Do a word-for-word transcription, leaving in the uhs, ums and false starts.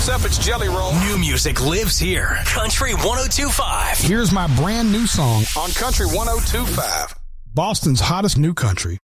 What's up? It's Jelly Roll. New music lives here. Country one oh two point five. Here's my brand new song On Country one oh two point five. Boston's hottest new country.